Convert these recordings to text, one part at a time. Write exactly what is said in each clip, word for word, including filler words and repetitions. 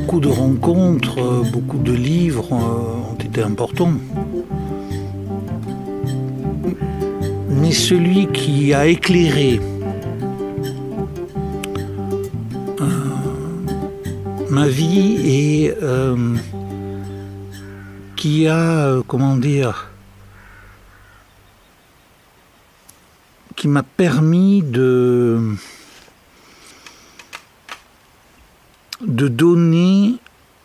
beaucoup de rencontres, beaucoup de livres ont été importants. Mais celui qui a éclairé euh, ma vie et euh, qui a, euh, comment dire, qui m'a permis de, de donner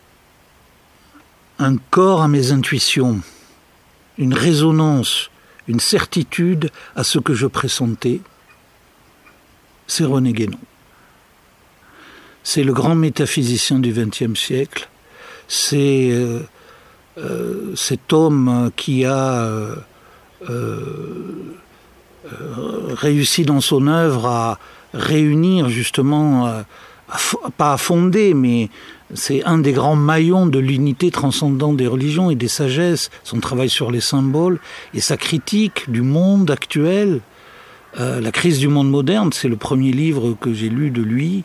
un corps à mes intuitions, une résonance, une certitude à ce que je pressentais, c'est René Guénon. C'est le grand métaphysicien du vingtième siècle. C'est euh, euh, cet homme qui a euh, euh, réussi dans son œuvre à réunir justement, à, à, pas à fonder, mais c'est un des grands maillons de l'unité transcendante des religions et des sagesses, son travail sur les symboles et sa critique du monde actuel. Euh, La crise du monde moderne, c'est le premier livre que j'ai lu de lui.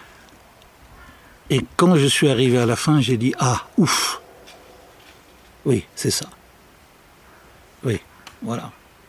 Et quand je suis arrivé à la fin, j'ai dit « Ah, ouf !» Oui, c'est ça. Oui, voilà.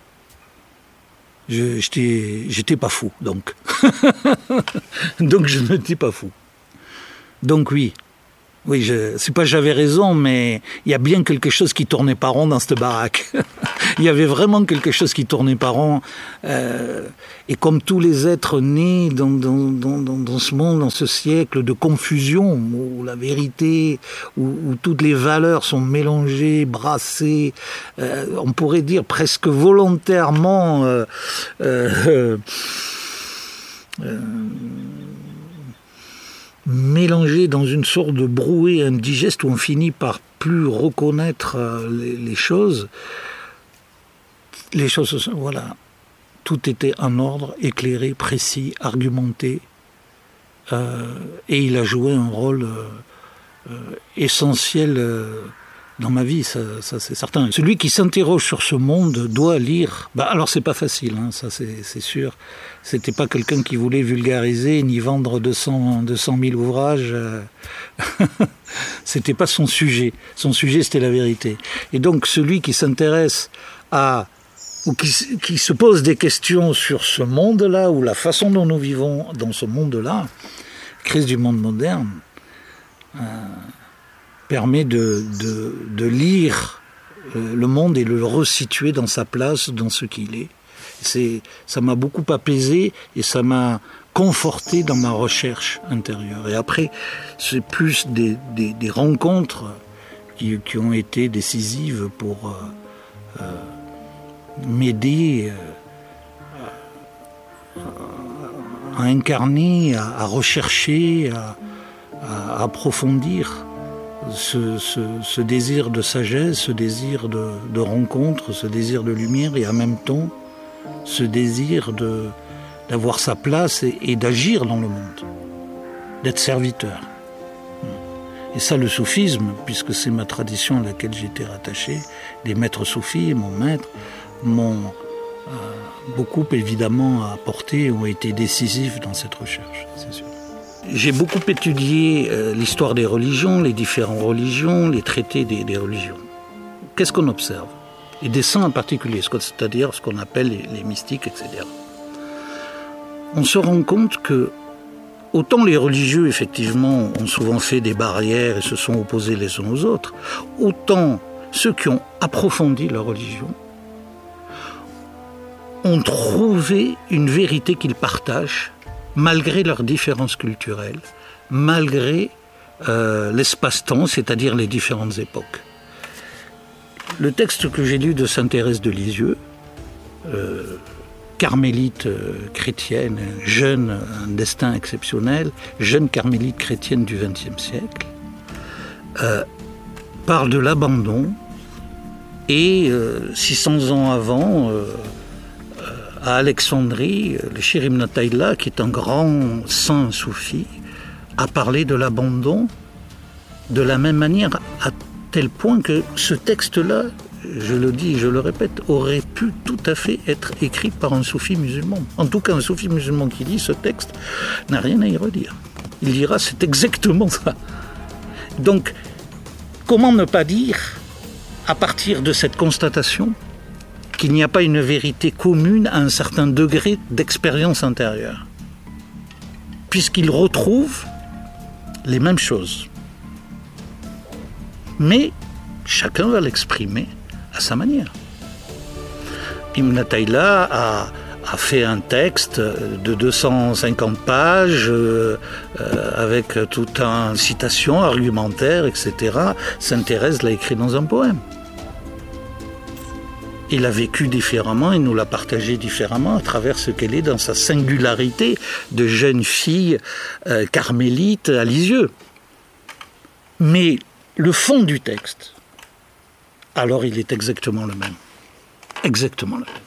Je, j'étais, j'étais pas fou, donc. Donc je n'étais pas fou. Donc oui. Oui, je, c'est pas que j'avais raison, mais il y a bien quelque chose qui tournait pas rond dans cette baraque. Il y avait vraiment quelque chose qui tournait pas rond. Euh, et comme tous les êtres nés dans, dans, dans, dans ce monde, dans ce siècle de confusion, où la vérité, où, où toutes les valeurs sont mélangées, brassées, euh, on pourrait dire presque volontairement... Euh, euh, euh, mélangé dans une sorte de brouet indigeste où on finit par plus reconnaître les, les choses. Les choses, voilà, tout était en ordre, éclairé, précis, argumenté, euh, et il a joué un rôle euh, euh, essentiel euh, dans ma vie, ça, ça c'est certain. Celui qui s'interroge sur ce monde doit lire. Bah alors c'est pas facile, hein, ça c'est, c'est sûr. C'était pas quelqu'un qui voulait vulgariser ni vendre deux cents mille ouvrages. Euh... C'était pas son sujet. Son sujet c'était la vérité. Et donc celui qui s'intéresse à ou qui, qui se pose des questions sur ce monde-là ou la façon dont nous vivons dans ce monde-là, crise du monde moderne. Euh... permet de, de, de lire le monde et le resituer dans sa place, dans ce qu'il est. C'est, ça m'a beaucoup apaisé et ça m'a conforté dans ma recherche intérieure. Et après, c'est plus des, des, des rencontres qui, qui ont été décisives pour euh, euh, m'aider euh, à incarner, à, à rechercher, à, à approfondir Ce, ce, ce désir de sagesse, ce désir de, de rencontre, ce désir de lumière et en même temps ce désir de, d'avoir sa place et, et d'agir dans le monde, d'être serviteur. Et ça, le soufisme, puisque c'est ma tradition à laquelle j'étais rattaché, les maîtres soufis, mon maître, m'ont euh, beaucoup évidemment apporté, ont été décisifs dans cette recherche, c'est sûr. J'ai beaucoup étudié euh, l'histoire des religions, les différentes religions, les traités des, des religions. Qu'est-ce qu'on observe? Et des saints en particulier, c'est-à-dire ce qu'on appelle les, les mystiques, et cetera. On se rend compte que autant les religieux, effectivement, ont souvent fait des barrières et se sont opposés les uns aux autres, autant ceux qui ont approfondi leur religion ont trouvé une vérité qu'ils partagent malgré leurs différences culturelles, malgré euh, l'espace-temps, c'est-à-dire les différentes époques. Le texte que j'ai lu de sainte Thérèse de Lisieux, euh, carmélite euh, chrétienne, jeune, un destin exceptionnel, jeune carmélite chrétienne du vingtième siècle, euh, parle de l'abandon et euh, six cents ans avant, euh, à Alexandrie, le Shir Ibn Tayla, qui est un grand saint soufi, a parlé de l'abandon de la même manière, à tel point que ce texte-là, je le dis, je le répète, aurait pu tout à fait être écrit par un soufi musulman. En tout cas, un soufi musulman qui lit ce texte n'a rien à y redire. Il dira, c'est exactement ça. Donc, comment ne pas dire, à partir de cette constatation, qu'il n'y a pas une vérité commune à un certain degré d'expérience intérieure, puisqu'ils retrouvent les mêmes choses. Mais chacun va l'exprimer à sa manière. Ibn Athaïla a, a fait un texte de deux cent cinquante pages euh, euh, avec toute une citation, argumentaire, et cetera. Sainte Thérèse l'a écrit dans un poème. Il a vécu différemment, il nous l'a partagé différemment à travers ce qu'elle est dans sa singularité de jeune fille euh, carmélite à Lisieux. Mais le fond du texte, alors il est exactement le même. Exactement le même.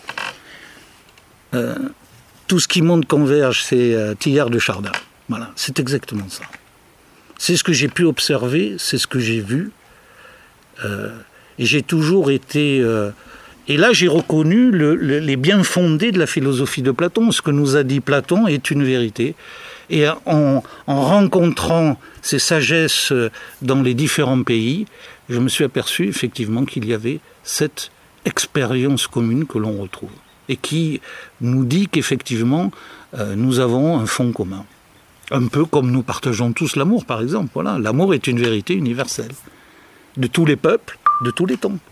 Euh, tout ce qui monte converge, c'est euh, Teilhard de Chardin. Voilà, c'est exactement ça. C'est ce que j'ai pu observer, c'est ce que j'ai vu. Euh, et j'ai toujours été... Euh, et là, j'ai reconnu le, le, les biens fondés de la philosophie de Platon. Ce que nous a dit Platon est une vérité. Et en, en rencontrant ces sagesses dans les différents pays, je me suis aperçu effectivement qu'il y avait cette expérience commune que l'on retrouve et qui nous dit qu'effectivement euh, nous avons un fond commun. Un peu comme nous partageons tous l'amour, par exemple. Voilà, l'amour est une vérité universelle de tous les peuples, de tous les temps.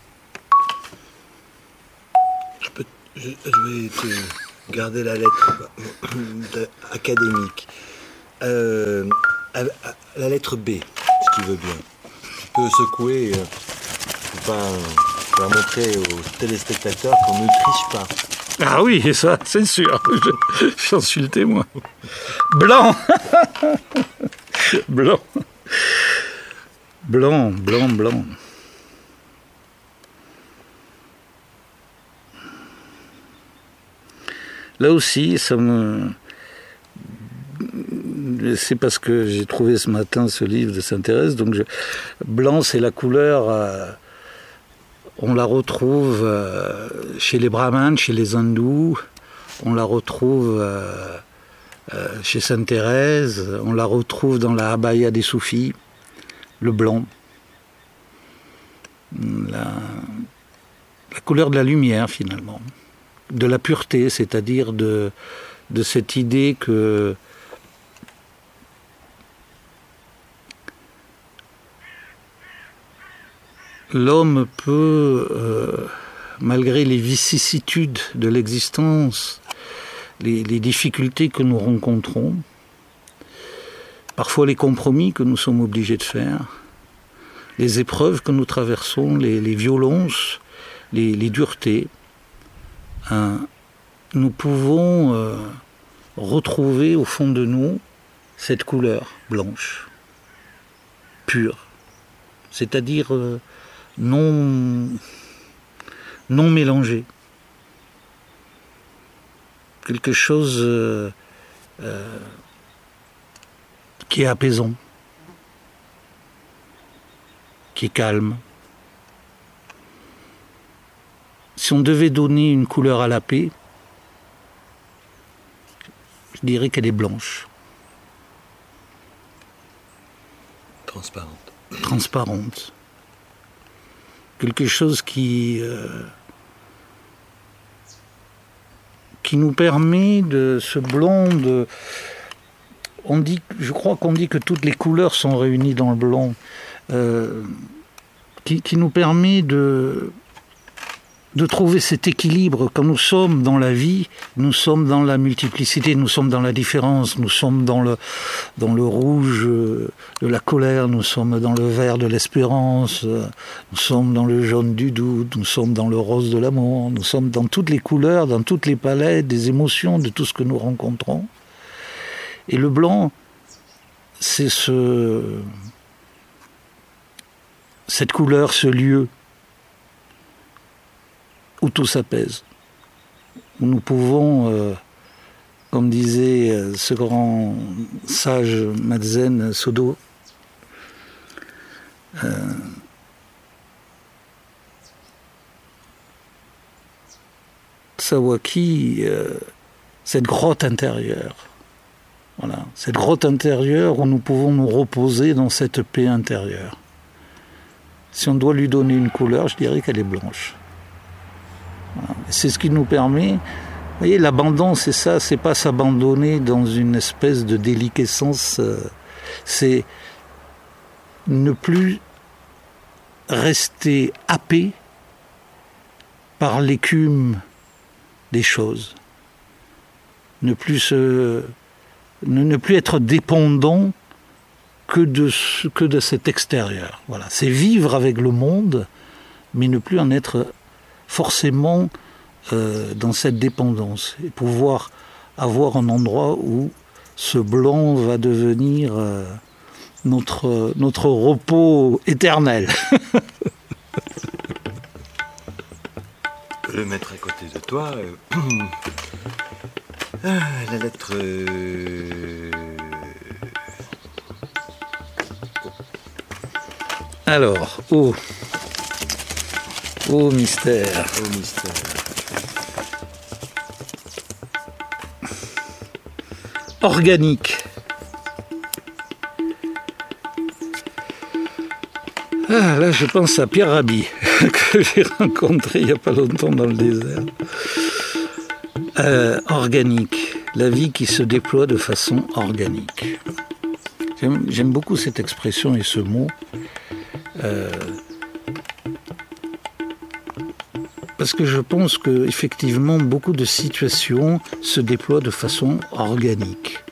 Je, peux, je, je vais te garder la lettre académique. Euh, à, à, la lettre B, si tu veux bien. Tu peux secouer euh, pour pas, pour la montrer aux téléspectateurs qu'on ne triche pas. Ah oui, ça, c'est sûr. Je, j'en suis le témoin. Blanc. Blanc. Blanc, blanc, blanc. Là aussi, ça me... C'est parce que j'ai trouvé ce matin ce livre de Sainte Thérèse. Donc je... Blanc, c'est la couleur... Euh... On la retrouve euh, chez les brahmanes, chez les hindous. On la retrouve euh, euh, chez Sainte Thérèse. On la retrouve dans la abaya des soufis. Le blanc. La... la couleur de la lumière, finalement. De la pureté, c'est-à-dire de, de cette idée que l'homme peut, euh, malgré les vicissitudes de l'existence, les, les difficultés que nous rencontrons, parfois les compromis que nous sommes obligés de faire, les épreuves que nous traversons, les, les violences, les, les duretés, hein, nous pouvons euh, retrouver au fond de nous cette couleur blanche, pure, c'est-à-dire euh, non, non mélangée. Quelque chose euh, euh, qui est apaisant, qui est calme. Si on devait donner une couleur à la paix, je dirais qu'elle est blanche. Transparente. Transparente. Quelque chose qui, euh, qui nous permet de ce blanc de... On dit, je crois qu'on dit que toutes les couleurs sont réunies dans le blanc, euh, qui, qui nous permet de... de trouver cet équilibre. Quand nous sommes dans la vie, nous sommes dans la multiplicité, nous sommes dans la différence, nous sommes dans le, dans le rouge de la colère, nous sommes dans le vert de l'espérance, nous sommes dans le jaune du doute, nous sommes dans le rose de l'amour, nous sommes dans toutes les couleurs, dans toutes les palettes des émotions, de tout ce que nous rencontrons. Et le blanc, c'est ce, cette couleur, ce lieu où tout s'apaise, où nous pouvons, euh, comme disait euh, ce grand sage Madzen Sodo, euh, Sawaki, euh, cette grotte intérieure, Voilà, cette grotte intérieure où nous pouvons nous reposer dans cette paix intérieure. Si on doit lui donner une couleur, je dirais qu'elle est blanche. Voilà. C'est ce qui nous permet... Vous voyez, l'abandon, c'est ça, c'est pas s'abandonner dans une espèce de déliquescence, euh, c'est ne plus rester happé par l'écume des choses. Ne plus se... Ne, ne plus être dépendant que de, que de cet extérieur. Voilà. C'est vivre avec le monde, mais ne plus en être forcément euh, dans cette dépendance. Et pouvoir avoir un endroit où ce blanc va devenir euh, notre, notre repos éternel. Je vais le mettre à côté de toi. Euh... Ah, la lettre... Euh... Alors, oh. Oh mystère. Oh mystère. Organique. Ah, là, je pense à Pierre Rabhi, que j'ai rencontré il n'y a pas longtemps dans le désert. Euh, organique, la vie qui se déploie de façon organique. J'aime, j'aime beaucoup cette expression et ce mot, euh, parce que je pense qu'effectivement beaucoup de situations se déploient de façon organique.